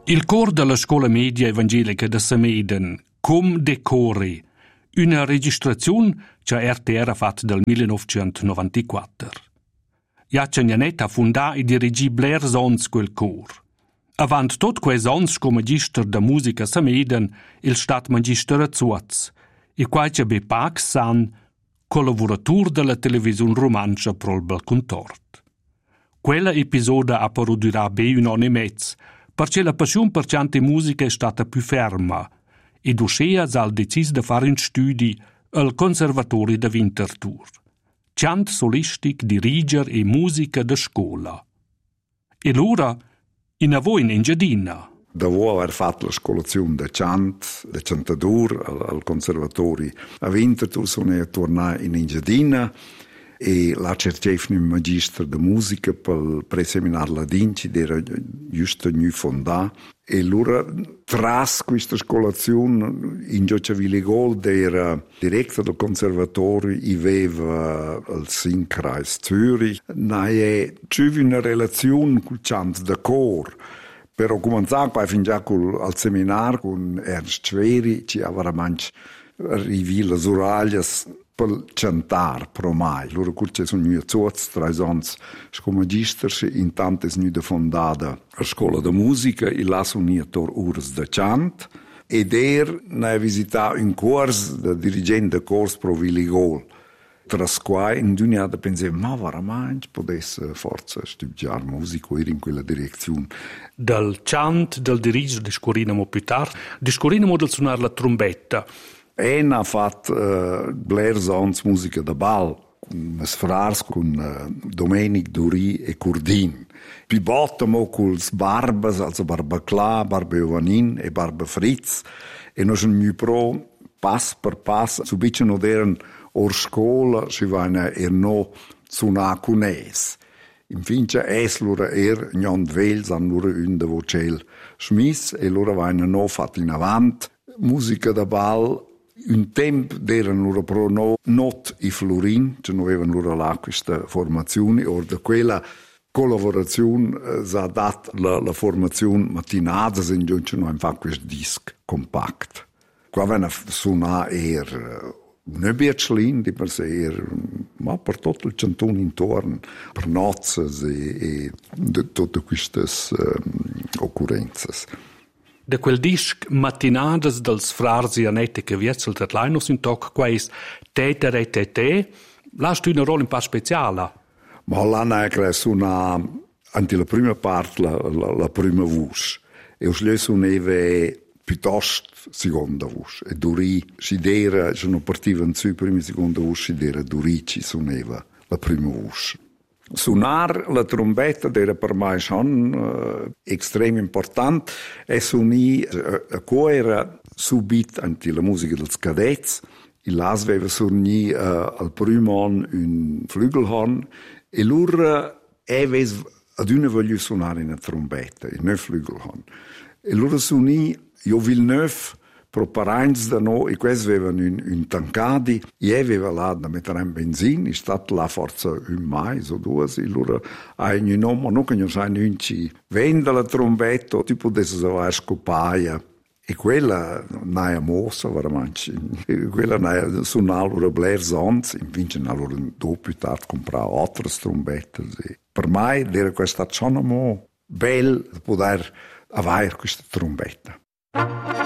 Il cor della scuola media evangelica de Sameden, Cum Decori, una registrazione che RTR ha fatto del 1994. Jacenjanet ha fondato e dirigì Blair Sons quel cor. Avant tot quei sons come magister da musica Sameden, il stat magister a Zuaz, e quai be Pax San, collaboratur della televisione romancia pro il balcontort. Quella episoda ha produrà be un anno e mezzo, perché la passione per cante musica è stata più ferma, e Duschea s'ha deciso di fare un studio al Conservatori de Winterthur. Chant solistic, diriger e musica de scuola. E l'ora, in avo in Engiadina. Dopo aver fatto la scolazione de chant, de chantadur al Conservatori a Winterthur, sono tornato in Engiadina e la cerceva un magister de musica per preseminar ladin, che era giusto nu fonda. E allora, tras questa scolazione, in Gioceville Gold era direttore del Conservatorio, aveva il Sinkreis Zürich, e c'era una relazione con il chant de cor. Però cominciamo poi fin già al seminario con Ernst Schweri, ci aveva arrivato le oraglie per cantare, per mai. Loro curce sono io zuaz, 3 anni, come magister, intanto sono fondata la scuola di musica, e là sono io ores de chant, ed ho visitato un corso da dirigente del corso pro Villigol. Tras quai in dunia da pensare, ma veramente potesse forza studiare musica o ir in quella direzione. Dal chant, del dirigere, discorrinamo più tardi, discorrinamo del suonare la trombetta. Ha fatto Blair Sons musica da bal, con sfrars, con Domenic Duri e Curdin. Pi bottamo con le barbas, also Barba Cla, Barba Giovanin e Barba Fritz, e noi siamo pro, pass per pass, subito non erano or scuola, si vanno no suonare con es. Infine, loro non vels, hanno loro un de vocel smiss, e loro vanno no fatti in avanti. Musica da bal, un tempo erano loro pro no, not i florin, cioè non avevano loro là questa formazione, or da quella collaborazione si è data la formazione mattinata, se non hanno fatto questo disco compatto. Qua vanno a suonare non è di per sé, ma per tutto il cantone intorno, per nozze e tutte queste occorrenze. Da quel disc Mattinades dels frars Janette che vietzel der Leinus in toc quais Teter e Tete, lasst una rolla un po' speciale. Ma là è suona anche la prima parte, la prima voce. E os lì suonava piuttosto seconda voce. E Duri, si era, se non partivano su prima e seconda voce, si era Duri, ci suonava la prima voce. Suonare la trombetta era per me estremamente importante e suonare era subito anche la musica del cadets. Il Las aveva suonare al primo anno un flügelhorn e loro ad una voglio suonare una trombetta, un flügelhorn. E loro suonare io Villeneuve pro parents da no, e questo avevano un tancadi, e aveva là da mettere in benzina, è stato là forse un mese o 2, e loro hanno un nome, non che non sanno un ci vende la trombetta, tipo adesso va a scopare, e quella non è mossa, veramente, quella non è suonare Blair Sons, invece allora dopo più tardi comprare altre trombette. Per me era questa giornata bella poter avere questa trombetta.